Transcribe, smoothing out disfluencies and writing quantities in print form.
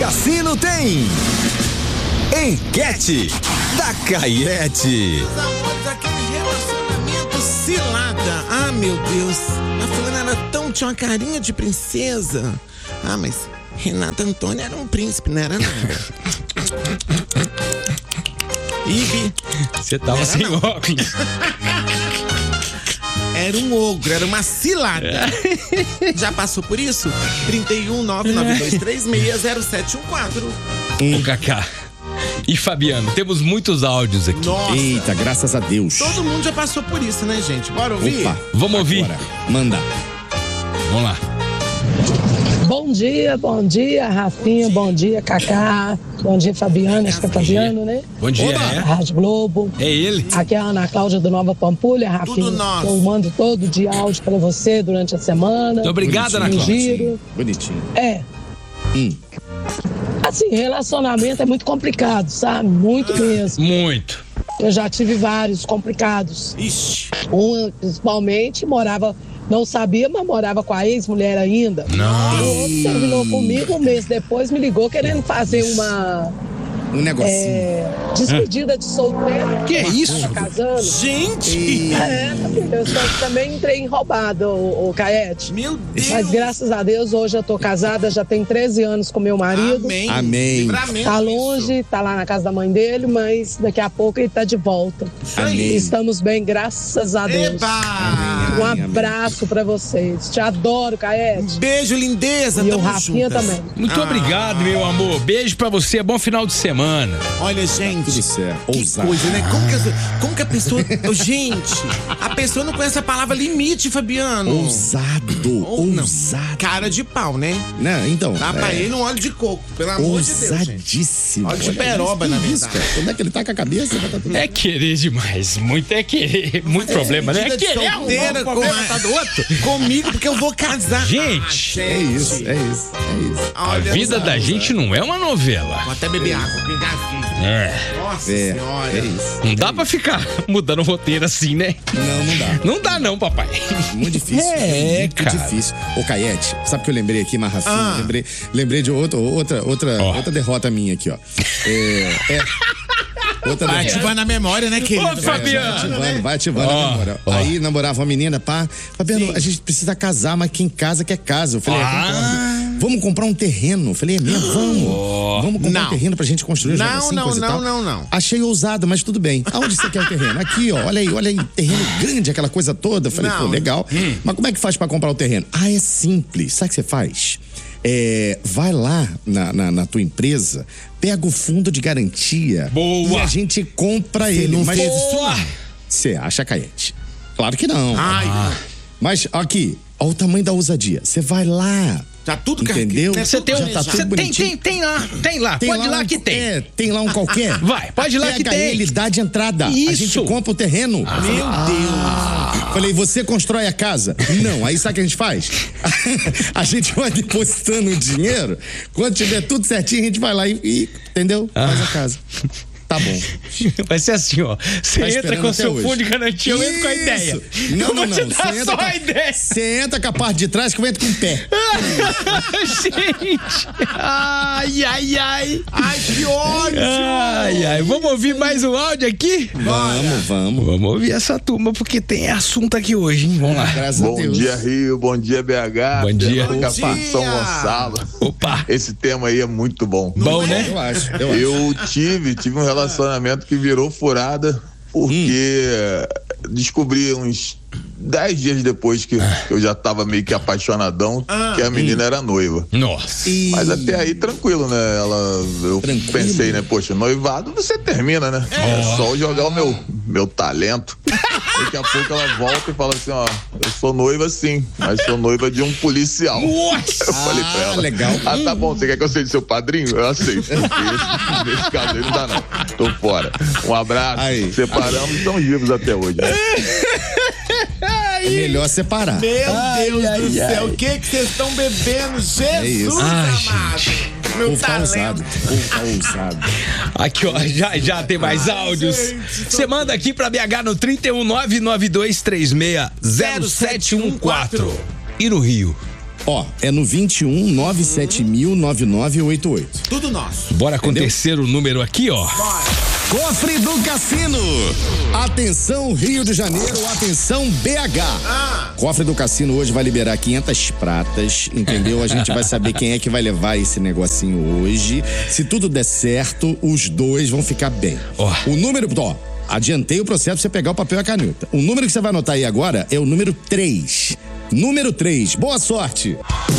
Cassino tem enquete da Caiete. Aquele relacionamento cilada. Ah, meu Deus. A fulana era tinha uma carinha de princesa. Ah, mas Renata Antônia era um príncipe, não era nada. Ibi. Você tava sem óculos. Era um ogro, era uma cilada. Já passou por isso? 31992360714. Ô, Cacá e Fabiano, temos muitos áudios aqui. Nossa. Eita, graças a Deus. Todo mundo já passou por isso, né, gente? Bora ouvir? Opa, vamos ouvir. Agora, manda. Vamos lá. Bom dia, Rafinha, bom dia, Cacá, bom dia, Fabiano, acho que é Fabiano, né? Bom dia, Da Rádio Globo. É ele. Aqui é a Ana Cláudia do Nova Pampulha, Rafinha. Eu mando todo dia áudio pra você durante a semana. Muito obrigado, Ana Cláudia. Giro. Bonitinho. Assim, relacionamento é muito complicado, sabe? Muito mesmo. Muito. Eu já tive vários complicados. Ixi. Um, principalmente, não sabia, mas morava com a ex-mulher ainda. Não. O outro terminou comigo, um mês depois me ligou querendo fazer um negocinho. Despedida de solteiro. Que é isso? Tá casando. Gente! Eu também entrei em roubada, o Caete. Meu Deus! Mas graças a Deus, hoje eu tô casada, já tem 13 anos com meu marido. Amém. Tá longe, tá lá na casa da mãe dele, mas daqui a pouco ele tá de volta. Amém. Estamos bem, graças a Deus. Eba! Um abraço pra vocês. Te adoro, Caete. Beijo, lindeza. E Tamo o Rafinha juntas. também. Muito obrigado, meu amor. Beijo pra você, bom final de semana. Olha, gente. Tudo certo. Que Ousado. coisa, né? Como que a pessoa... Gente, a pessoa não conhece a palavra limite, Fabiano. Ousado. Ousado. Cara de pau, né? Não, então. Dá pra ele um óleo de coco, pelo amor de Deus, gente. Ousadíssimo. Óleo de Olha peroba, isso, na que isso, verdade. cara? Como é que ele tá com a cabeça? Tá tudo É querer demais. Muito é querer. Muito problema, né? É Despedida de querer solteira um problema tá do outro. comigo, porque eu vou casar. Gente. É isso. A vida da gente não é uma novela. Vou até beber água, pegar aqui. Nossa senhora. É isso. Não dá pra ficar mudando o roteiro assim, né? Não dá. Não dá não, papai. Muito difícil. Muito cara. difícil. Ô, Caiete, sabe o que eu lembrei aqui, Marrafinha? Lembrei de outra derrota minha aqui, ó. Outra Vai derrota. ativando a memória, né, querido? Ô, Fabiano. Vai ativando a memória. Aí namorava uma menina, pá. Fabiano, a gente precisa casar, mas quem casa quer casa. Eu falei, concordo. Vamos comprar um terreno. Eu falei, é mesmo? Vamos comprar um terreno pra gente construir. Não. Achei ousado, mas tudo bem. Aonde você quer o terreno? Aqui, ó. Olha aí, terreno grande, aquela coisa toda. Eu falei, pô, legal. Mas como é que faz pra comprar o terreno? É simples. Sabe o que você faz? Vai lá na tua empresa, pega o fundo de garantia. Boa. E a gente compra ele. não Mas fez isso, não? você acha, Caiete? Claro que não. Mas aqui, olha o tamanho da ousadia. Você vai lá. Tá tudo entendeu? Você tem Já tá tudo bonitinho. tem lá. Pode ir lá que tem. Tem lá um qualquer. Vai, pode ir lá que Pega tem. ele, dá de entrada. Isso. A gente compra o terreno. Meu Deus. Falei, você constrói a casa? Não, aí sabe o que a gente faz? A gente vai depositando o dinheiro, quando tiver tudo certinho, a gente vai lá e entendeu? Faz a casa. Tá bom. Vai ser assim, ó. Você entra com o seu fundo de garantia, eu entro com a Isso. ideia. Não. Você dá Você só entra a ideia. Você entra com a parte de trás que eu entro com o pé. Gente. Ai. Ai, que ódio. Ai. Vamos ouvir mais um áudio aqui? Vamos. Vamos ouvir essa turma, porque tem assunto aqui hoje, hein? Vamos lá. Graças a Bom Deus. dia, Rio. Bom dia, BH. Bom dia. Bom dia. São Gonçalo. Opa. Esse tema aí é muito bom. Bom, né? Eu acho. Eu tive um relacionamento que virou furada porque descobri uns 10 dias depois que eu já tava meio que apaixonadão, que a menina era noiva. Nossa. Mas até aí tranquilo, né? Eu pensei, né? Poxa, noivado você termina, né? É só eu jogar o meu talento. Daqui a pouco ela volta e fala assim, ó, eu sou noiva sim, mas sou noiva de um policial. Nossa. Eu falei pra ela, legal. Tá bom, você quer que eu seja seu padrinho? Eu aceito. Nesse caso aí não dá não, tô fora. Um abraço, separamos e estamos vivos até hoje. É melhor separar. Meu Deus do céu, o que vocês estão bebendo? Jesus amado. Meu talento. Ousado. Aqui, ó, já tem mais áudios. Você manda aqui pra BH no 31992360714. E no Rio? Ó, é no 21 97000 9988. Tudo nosso. Bora com o terceiro número aqui, ó. Cofre do Cassino. Atenção Rio de Janeiro, atenção BH. Cofre do Cassino hoje vai liberar 500 pratas, entendeu? A gente vai saber quem é que vai levar esse negocinho hoje. Se tudo der certo, os dois vão ficar bem. O número, adiantei o processo pra você pegar o papel e a caneta. O número que você vai anotar aí agora é o número 3. Número 3. Boa sorte.